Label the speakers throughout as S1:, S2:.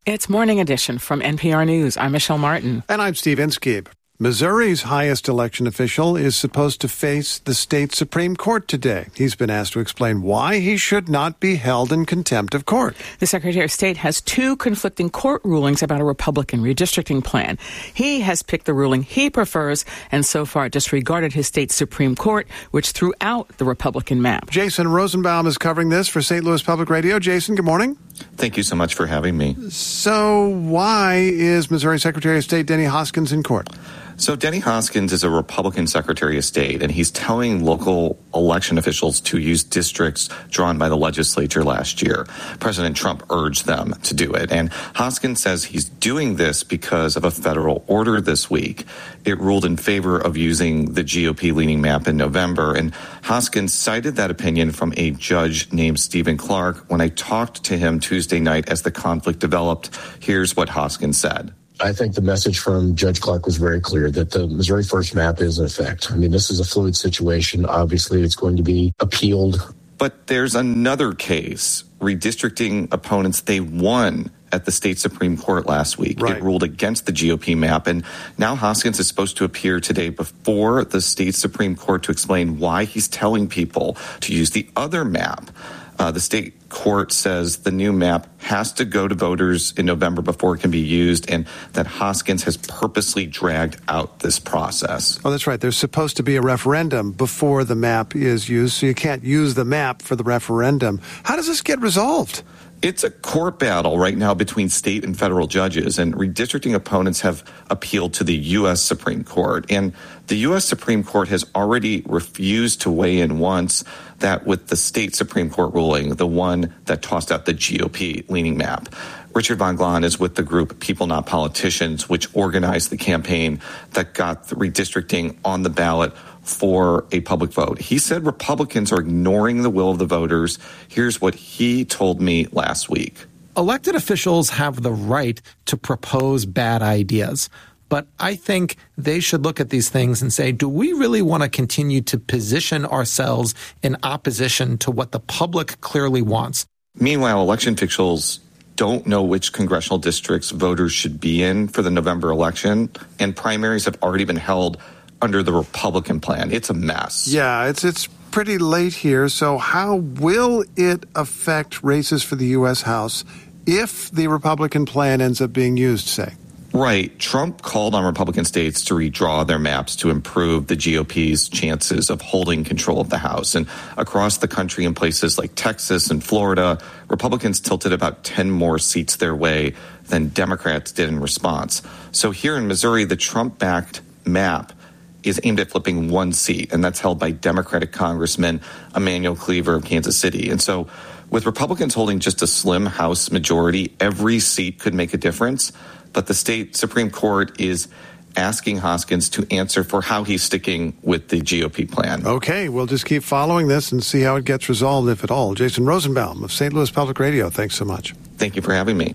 S1: It's Morning Edition from NPR News. I'm Michelle Martin.
S2: And I'm Steve Inskeep. Missouri's highest election official is supposed to face the state Supreme Court today. He's been asked to explain why he should not be held in contempt of court.
S1: The Secretary of State has two conflicting court rulings about a Republican redistricting plan. He has picked the ruling he prefers and so far disregarded his state Supreme Court, which threw out the Republican map.
S2: Jason Rosenbaum is covering this for St. Louis Public Radio. Jason, good morning.
S3: Thank you so much for having me.
S2: So why is Missouri Secretary of State Denny Hoskins in court?
S3: So Denny Hoskins is a Republican Secretary of State, and he's telling local election officials to use districts drawn by the legislature last year. President Trump urged them to do it, and Hoskins says he's doing this because of a federal order this week. It ruled in favor of using the GOP-leaning map in November, and Hoskins cited that opinion from a judge named Stephen Clark. When I talked to him Tuesday night as the conflict developed, here's what Hoskins said.
S4: I think the message from Judge Clark was very clear that the Missouri First map is in effect. I mean, this is a fluid situation. Obviously, it's going to be appealed.
S3: But there's another case. Redistricting opponents, they won at the state Supreme Court last week.
S2: Right.
S3: It ruled against the GOP map. And now Hoskins is supposed to appear today before the state Supreme Court to explain why he's telling people to use the other map. The state court says the new map has to go to voters in November before it can be used, and that Hoskins has purposely dragged out this process.
S2: Oh, that's right. There's supposed to be a referendum before the map is used, so you can't use the map for the referendum. How does this get resolved?
S3: It's a court battle right now between state and federal judges, and redistricting opponents have appealed to the U.S. Supreme Court. And the U.S. Supreme Court has already refused to weigh in once, that with the state Supreme Court ruling, the one that tossed out the GOP-leaning map. Richard Von Glahn is with the group People Not Politicians, which organized the campaign that got the redistricting on the ballot for a public vote. He said Republicans are ignoring the will of the voters. Here's what he told me last week.
S5: Elected officials have the right to propose bad ideas, but I think they should look at these things and say, do we really want to continue to position ourselves in opposition to what the public clearly wants?
S3: Meanwhile, election officials don't know which congressional districts voters should be in for the November election, and primaries have already been held under the Republican plan. It's a mess.
S2: Yeah, it's pretty late here. So how will it affect races for the U.S. House if the Republican plan ends up being used, say?
S3: Right. Trump called on Republican states to redraw their maps to improve the GOP's chances of holding control of the House. And across the country in places like Texas and Florida, Republicans tilted about 10 more seats their way than Democrats did in response. So here in Missouri, the Trump-backed map is aimed at flipping one seat, and that's held by Democratic Congressman Emanuel Cleaver of Kansas City. And so with Republicans holding just a slim House majority, every seat could make a difference. But the state Supreme Court is asking Hoskins to answer for how he's sticking with the GOP plan.
S2: Okay, we'll just keep following this and see how it gets resolved, if at all. Jason Rosenbaum of St. Louis Public Radio, thanks so much.
S3: Thank you for having me.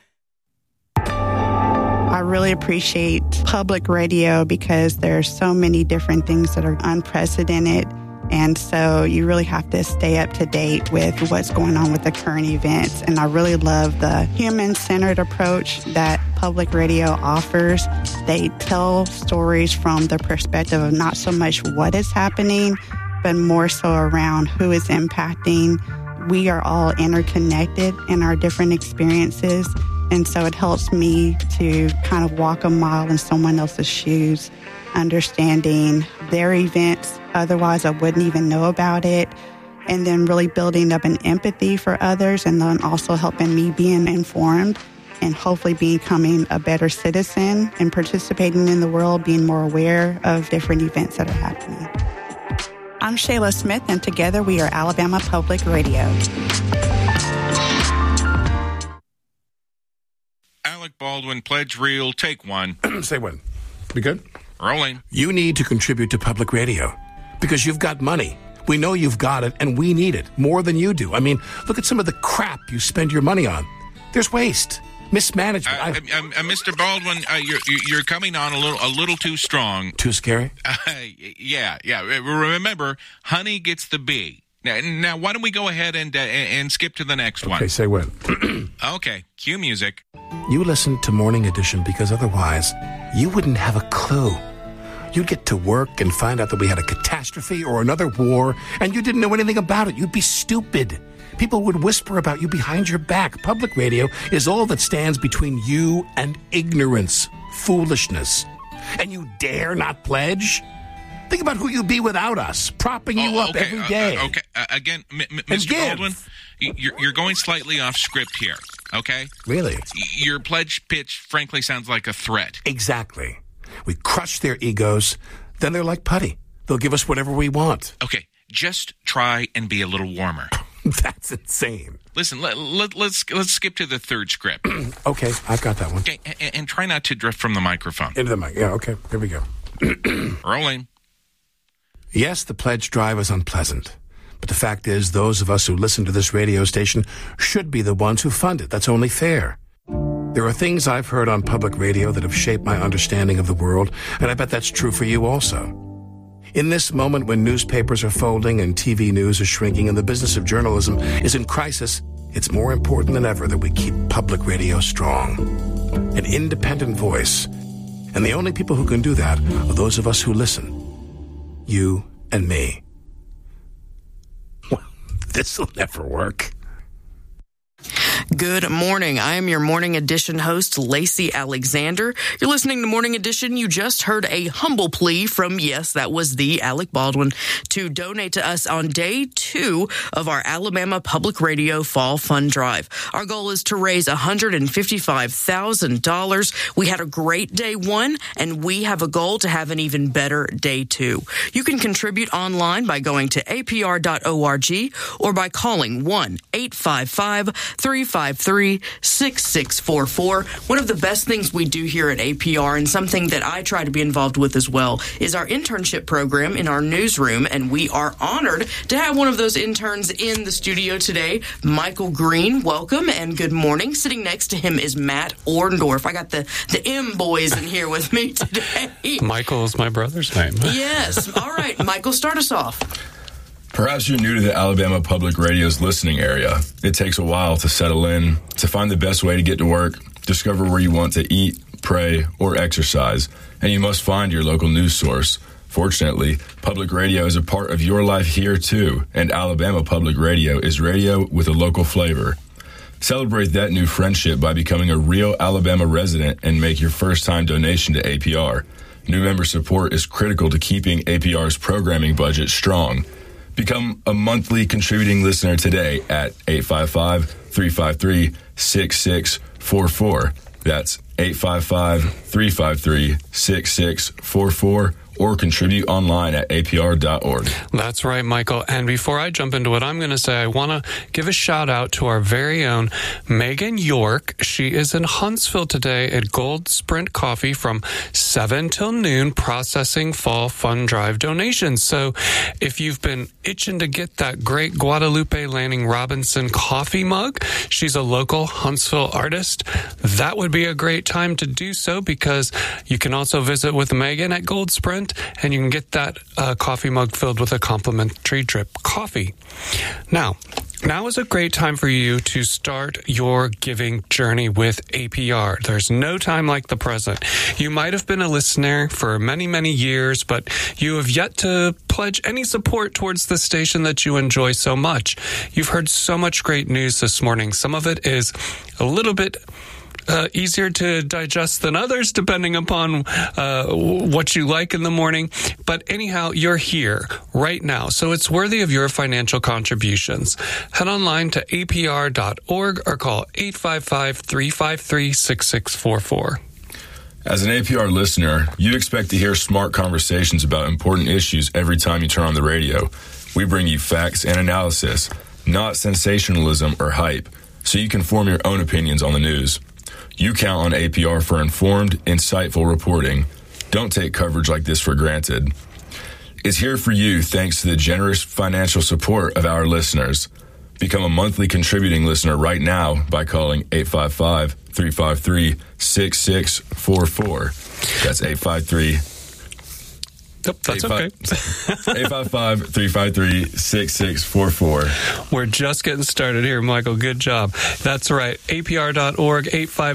S6: I really appreciate public radio because there's so many different things that are unprecedented. And so you really have to stay up to date with what's going on with the current events. And I really love the human-centered approach that public radio offers. They tell stories from the perspective of not so much what is happening, but more so around who is impacting. We are all interconnected in our different experiences. And so it helps me to kind of walk a mile in someone else's shoes, understanding their events. Otherwise, I wouldn't even know about it. And then really building up an empathy for others, and then also helping me being informed and hopefully becoming a better citizen and participating in the world, being more aware of different events that are happening. I'm Shayla Smith, and together we are Alabama Public Radio.
S7: Alec Baldwin, pledge reel, take one.
S8: Say when. We good?
S7: Rolling.
S8: You need to contribute to public radio because you've got money. We know you've got it, and we need it more than you do. I mean, look at some of the crap you spend your money on. There's waste, mismanagement.
S7: Mr. Baldwin, you're coming on a little too strong.
S8: Too scary?
S7: Yeah. Remember, honey gets the bee. Now, why don't we go ahead and skip to the next one?
S8: Okay, say when.
S7: Okay, cue music.
S8: You listened to Morning Edition because otherwise you wouldn't have a clue. You'd get to work and find out that we had a catastrophe or another war, and you didn't know anything about it. You'd be stupid. People would whisper about you behind your back. Public radio is all that stands between you and ignorance, foolishness. And you dare not pledge? Think about who you'd be without us, propping you up every day.
S7: Again, Mr. Baldwin, you're going slightly off script here, okay?
S8: Really?
S7: Your pledge pitch, frankly, sounds like a threat.
S8: Exactly. We crush their egos, then they're like putty. They'll give us whatever we want.
S7: Okay, just try and be a little warmer.
S8: That's insane.
S7: Listen, let's skip to the third script.
S8: Okay, I've got that one.
S7: Okay, and try not to drift from the microphone.
S8: Into the mic. Yeah, okay, here we go.
S7: Rolling.
S8: Yes, the pledge drive is unpleasant. But the fact is, those of us who listen to this radio station should be the ones who fund it. That's only fair. There are things I've heard on public radio that have shaped my understanding of the world, and I bet that's true for you also. In this moment when newspapers are folding and TV news is shrinking and the business of journalism is in crisis, it's more important than ever that we keep public radio strong. An independent voice. And the only people who can do that are those of us who listen. You and me. Well, this will never work.
S9: Good morning. I am your Morning Edition host, Lacey Alexander. You're listening to Morning Edition. You just heard a humble plea from, yes, that was the Alec Baldwin, to donate to us on day 2 of our Alabama Public Radio Fall Fund Drive. Our goal is to raise $155,000. We had a great day 1, and we have a goal to have an even better day 2. You can contribute online by going to apr.org or by calling 1-855-353-6644. One of the best things we do here at APR, and something that I try to be involved with as well, is our internship program in our newsroom, and we are honored to have one of those interns in the studio today. Michael Green, welcome and good morning. Sitting next to him is Matt Orndorff. I got the M boys in here with me today.
S10: Michael's my brother's name.
S9: Yes. All right, Michael, start us off.
S11: Perhaps you're new to the Alabama Public Radio's listening area. It takes a while to settle in, to find the best way to get to work, discover where you want to eat, pray, or exercise, and you must find your local news source. Fortunately, public radio is a part of your life here too, and Alabama Public Radio is radio with a local flavor. Celebrate that new friendship by becoming a real Alabama resident and make your first-time donation to APR. New member support is critical to keeping APR's programming budget strong. Become a monthly contributing listener today at 855-353-6644. That's 855-353-6644. Or contribute online at apr.org.
S10: That's right, Michael. And before I jump into what I'm going to say, I want to give a shout out to our very own Megan York. She is in Huntsville today at Gold Sprint Coffee from 7 till noon processing Fall Fund Drive donations. So if you've been itching to get that great Guadalupe Lanning Robinson coffee mug, she's a local Huntsville artist. That would be a great time to do so, because you can also visit with Megan at Gold Sprint, and you can get that coffee mug filled with a complimentary drip coffee. Now is a great time for you to start your giving journey with APR. There's no time like the present. You might have been a listener for many, many years, but you have yet to pledge any support towards the station that you enjoy so much. You've heard so much great news this morning. Some of it is a little bit easier to digest than others, depending upon what you like in the morning. But anyhow, you're here right now, so it's worthy of your financial contributions. Head online to apr.org or call 855-353-6644.
S11: As an APR listener, you expect to hear smart conversations about important issues every time you turn on the radio. We bring you facts and analysis, not sensationalism or hype, so you can form your own opinions on the news. You count on APR for informed, insightful reporting. Don't take coverage like this for granted. It's here for you thanks to the generous financial support of our listeners. Become a monthly contributing listener right now by calling 855-353-6644. That's 853
S10: Yep, that's okay.
S11: 855-353-6644.
S10: We're just getting started here, Michael. Good job. That's right. APR.org,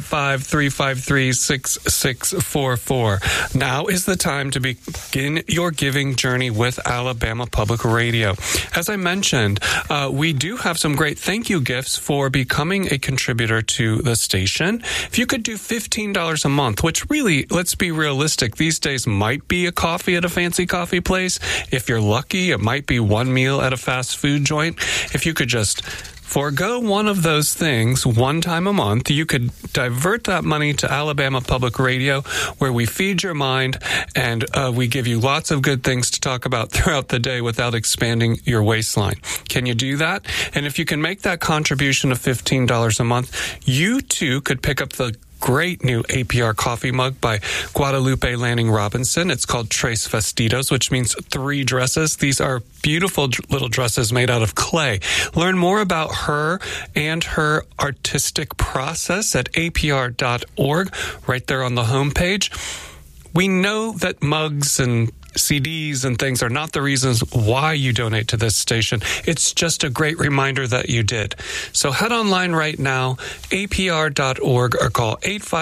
S10: 855-353-6644. Now is the time to begin your giving journey with Alabama Public Radio. As I mentioned, we do have some great thank you gifts for becoming a contributor to the station. If you could do $15 a month, which really, let's be realistic, these days might be a coffee at a fancy coffee place. If you're lucky, it might be one meal at a fast food joint. If you could just forego one of those things one time a month, you could divert that money to Alabama Public Radio, where we feed your mind and we give you lots of good things to talk about throughout the day without expanding your waistline. Can you do that? And if you can make that contribution of $15 a month, you too could pick up the great new APR coffee mug by Guadalupe Lanning Robinson. It's called Tres Vestidos, which means 3 dresses. These are beautiful little dresses made out of clay. Learn more about her and her artistic process at apr.org, right there on the homepage. We know that mugs and CDs and things are not the reasons why you donate to this station. It's just a great reminder that you did. So head online right now, apr.org, or call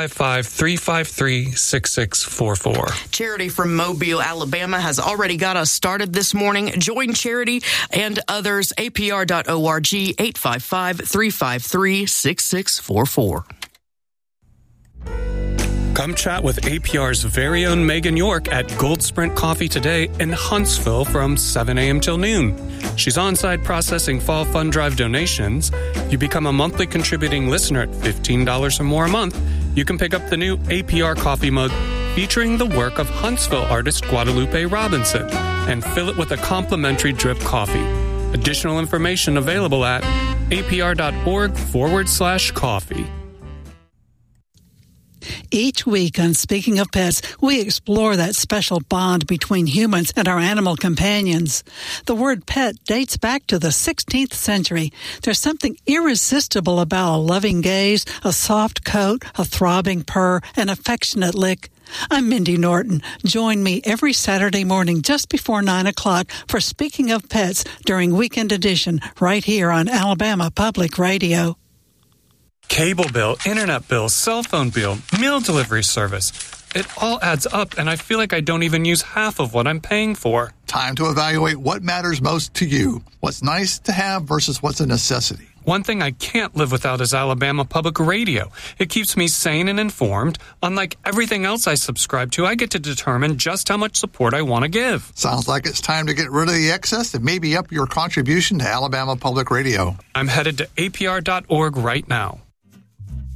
S10: 855-353-6644.
S9: Charity from Mobile, Alabama has already got us started this morning. Join Charity and others, apr.org, 855-353-6644.
S10: Come chat with APR's very own Megan York at Gold Sprint Coffee today in Huntsville from 7 a.m. till noon. She's on-site processing Fall Fund Drive donations. You become a monthly contributing listener at $15 or more a month. You can pick up the new APR coffee mug featuring the work of Huntsville artist Guadalupe Robinson and fill it with a complimentary drip coffee. Additional information available at apr.org/coffee.
S12: Each week on Speaking of Pets, we explore that special bond between humans and our animal companions. The word pet dates back to the 16th century. There's something irresistible about a loving gaze, a soft coat, a throbbing purr, an affectionate lick. I'm Mindy Norton. Join me every Saturday morning just before 9 o'clock for Speaking of Pets during Weekend Edition right here on Alabama Public Radio.
S10: Cable bill, internet bill, cell phone bill, meal delivery service. It all adds up, and I feel like I don't even use half of what I'm paying for.
S13: Time to evaluate what matters most to you. What's nice to have versus what's a necessity.
S10: One thing I can't live without is Alabama Public Radio. It keeps me sane and informed. Unlike everything else I subscribe to, I get to determine just how much support I want to give.
S13: Sounds like it's time to get rid of the excess and maybe up your contribution to Alabama Public Radio.
S10: I'm headed to apr.org right now.